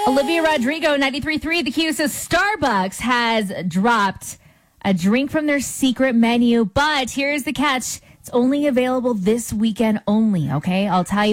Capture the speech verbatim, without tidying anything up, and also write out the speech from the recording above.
Olivia Rodrigo, ninety-three point three. The Q says Starbucks has dropped a drink from their secret menu, but here's the catch. It's only available this weekend only, okay? I'll tell you.